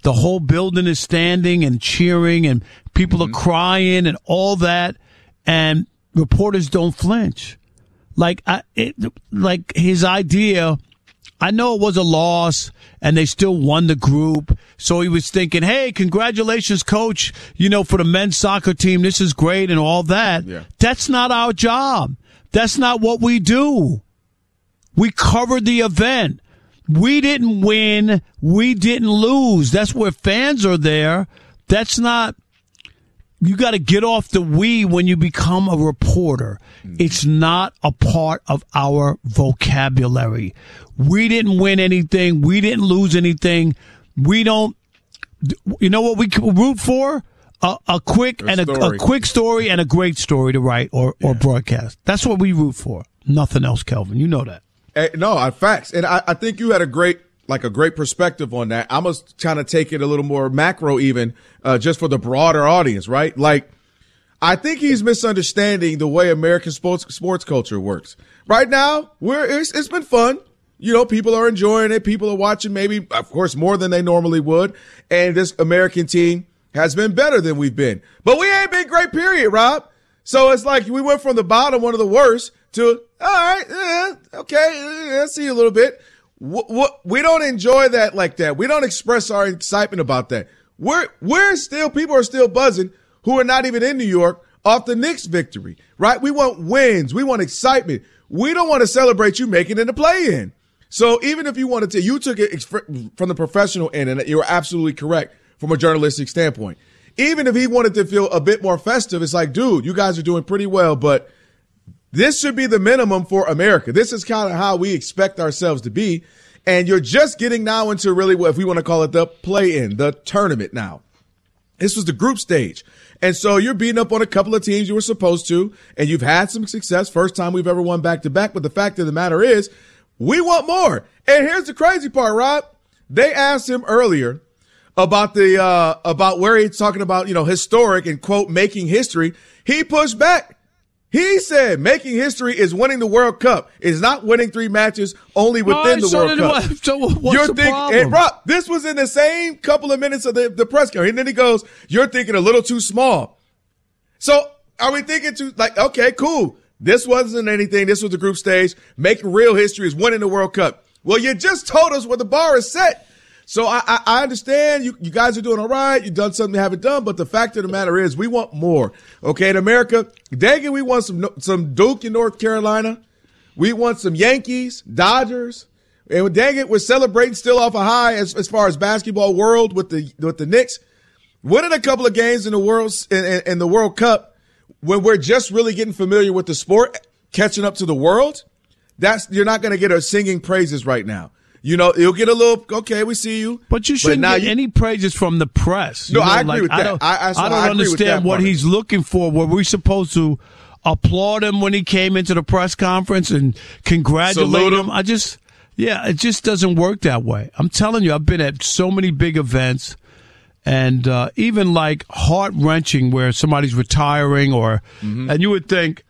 the whole building is standing and cheering and people are crying and all that, and reporters don't flinch. Like his idea, I know it was a loss and they still won the group. So he was thinking, hey, congratulations, coach, for the men's soccer team. This is great and all that. Yeah. That's not our job. That's not what we do. We covered the event. We didn't win. We didn't lose. That's where fans are there. That's not. You got to get off the we when you become a reporter. It's not a part of our vocabulary. We didn't win anything. We didn't lose anything. We don't. You know what we root for? A quick story and a great story to write or broadcast. That's what we root for. Nothing else, Kelvin. You know that. No, facts. And I think you had a great perspective on that. I'm going to kind of take it a little more macro even, just for the broader audience, right? Like, I think he's misunderstanding the way American sports culture works. Right now, it's been fun. People are enjoying it. People are watching maybe, of course, more than they normally would. And this American team has been better than we've been. But we ain't been great, period, Rob. So it's like we went from the bottom, one of the worst, to, all right, okay, I see you a little bit. We don't enjoy that like that. We don't express our excitement about that. People are still buzzing who are not even in New York off the Knicks victory, right? We want wins. We want excitement. We don't want to celebrate you making it in the play-in. So even if you wanted to, you took it from the professional end, and you were absolutely correct from a journalistic standpoint. Even if he wanted to feel a bit more festive, it's like, dude, you guys are doing pretty well, but this should be the minimum for America. This is kind of how we expect ourselves to be. And you're just getting now into really what, if we want to call it the play-in, the tournament now. This was the group stage. And so you're beating up on a couple of teams you were supposed to, and you've had some success. First time we've ever won back-to-back. But the fact of the matter is, we want more. And here's the crazy part, Rob. They asked him earlier about about where he's talking about, historic and, quote, making history. He pushed back. He said making history is winning the World Cup. It's not winning 3 matches only within the World Cup. So what's the problem? And Rob, this was in the same couple of minutes of the press conference. And then he goes, you're thinking a little too small. So are we thinking okay, cool. This wasn't anything. This was the group stage. Making real history is winning the World Cup. Well, you just told us where the bar is set. So I understand you guys are doing all right. You've done something you haven't done, but the fact of the matter is we want more. Okay, in America, dang it, we want some Duke in North Carolina. We want some Yankees, Dodgers. And dang it, we're celebrating still off a high as far as basketball world with the Knicks. Winning a couple of games in the World Cup when we're just really getting familiar with the sport, catching up to the world, you're not going to get our singing praises right now. You'll get a little, okay, we see you. But you shouldn't get any praises from the press. No, I agree with that. I don't understand what he's looking for. Were we supposed to applaud him when he came into the press conference and congratulate him? It just doesn't work that way. I'm telling you, I've been at so many big events and even like heart-wrenching where somebody's retiring and you would think,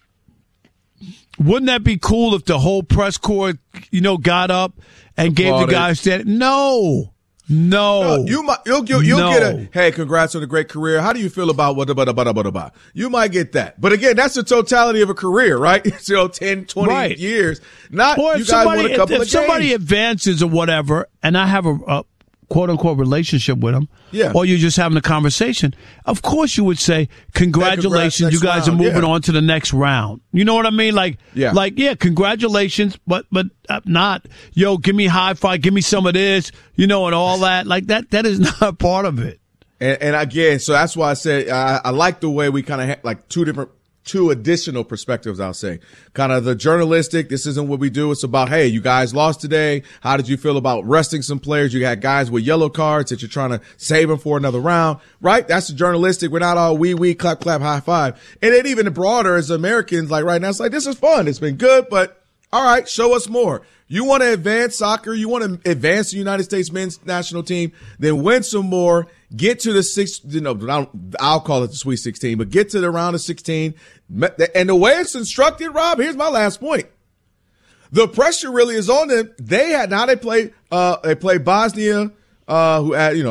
wouldn't that be cool if the whole press corps, got up and gave the guy a stand? No. You'll get a, hey, congrats on a great career. How do you feel about what? You might get that. But again, that's the totality of a career, right? 10, 20 years. Not you guys won a couple of games. If somebody advances or whatever, and I have a quote-unquote relationship with them, or you're just having a conversation, of course you would say, congratulations, you guys are moving on to the next round. You know what I mean? Congratulations, but not, give me a high five, give me some of this, and all that. Like, that is not part of it. And again, so that's why I said I like the way we kind of have like two additional perspectives, I'll say. Kind of the journalistic, this isn't what we do. It's about, hey, you guys lost today. How did you feel about resting some players? You got guys with yellow cards that you're trying to save them for another round, right? That's the journalistic. We're not all wee, clap, high five. And then even broader as Americans, like right now, it's like, this is fun. It's been good, but all right, show us more. You want to advance soccer, you want to advance the United States men's national team, then win some more. Get to the I'll call it the Sweet 16, but get to the round of 16. And the way it's instructed, Rob, here's my last point. The pressure really is on them. They play Bosnia, who had,